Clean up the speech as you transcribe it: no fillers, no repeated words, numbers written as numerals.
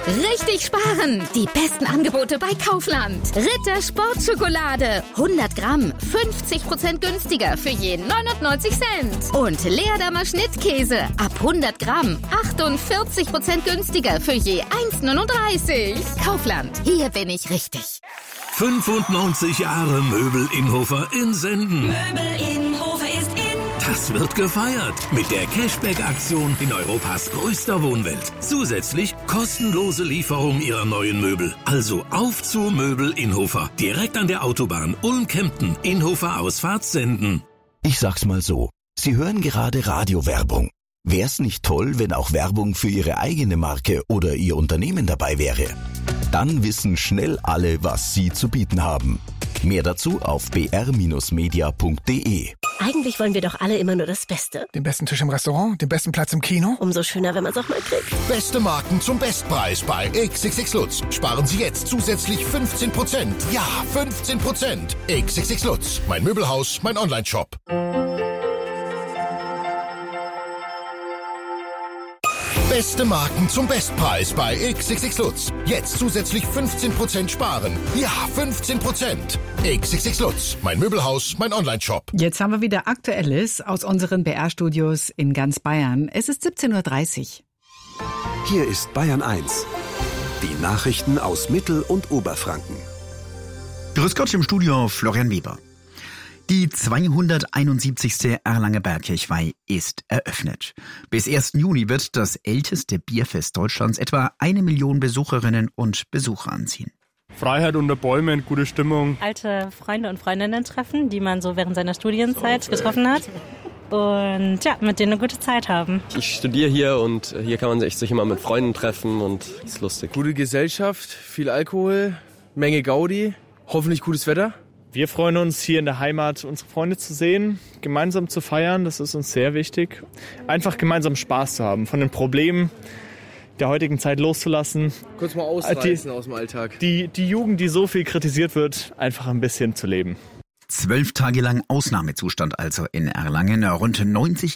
Richtig sparen! Die besten Angebote bei Kaufland. Ritter Sportschokolade. 100 Gramm, 50% günstiger für je 99 Cent. Und Leerdammer Schnittkäse. Ab 100 Gramm, 48% günstiger für je 1,39. Kaufland, hier bin ich richtig. 95 Jahre Möbel Innhofer in Senden. Möbel Innhofer ist in. Das wird gefeiert mit der Cashback-Aktion in Europas größter Wohnwelt. Zusätzlich kostenlose Lieferung Ihrer neuen Möbel. Also auf zu Möbel Innhofer. Direkt an der Autobahn Ulm-Kempten. Innhofer Ausfahrt Senden. Ich sag's mal so. Sie hören gerade Radiowerbung. Wär's nicht toll, wenn auch Werbung für Ihre eigene Marke oder Ihr Unternehmen dabei wäre? Dann wissen schnell alle, was Sie zu bieten haben. Mehr dazu auf br-media.de. Eigentlich wollen wir doch alle immer nur das Beste. Den besten Tisch im Restaurant, den besten Platz im Kino. Umso schöner, wenn man es auch mal kriegt. Beste Marken zum Bestpreis bei XXX Lutz. Sparen Sie jetzt zusätzlich 15%. Ja, 15%. XXX Lutz. Mein Möbelhaus, mein Onlineshop. Beste Marken zum Bestpreis bei XXX Lutz. Jetzt zusätzlich 15% sparen. Ja, 15%. XXX Lutz. Mein Möbelhaus, mein Onlineshop. Jetzt haben wir wieder Aktuelles aus unseren BR-Studios in ganz Bayern. Es ist 17:30 Uhr. Hier ist Bayern 1. Die Nachrichten aus Mittel- und Oberfranken. Grüß Gott, im Studio Florian Weber. Die 271. Erlanger Bergkirchweih ist eröffnet. Bis 1. Juni wird das älteste Bierfest Deutschlands etwa 1 Million Besucherinnen und Besucher anziehen. Freiheit unter Bäumen, gute Stimmung. Alte Freunde und Freundinnen treffen, die man so während seiner Studienzeit getroffen hat. Und ja, mit denen eine gute Zeit haben. Ich studiere hier und hier kann man sich immer mit Freunden treffen und ist lustig. Gute Gesellschaft, viel Alkohol, Menge Gaudi, hoffentlich gutes Wetter. Wir freuen uns, hier in der Heimat unsere Freunde zu sehen, gemeinsam zu feiern, das ist uns sehr wichtig. Einfach gemeinsam Spaß zu haben, von den Problemen der heutigen Zeit loszulassen. Kurz mal ausreißen aus dem Alltag. Die Jugend, die so viel kritisiert wird, einfach ein bisschen zu leben. 12 Tage lang Ausnahmezustand also in Erlangen. Rund 90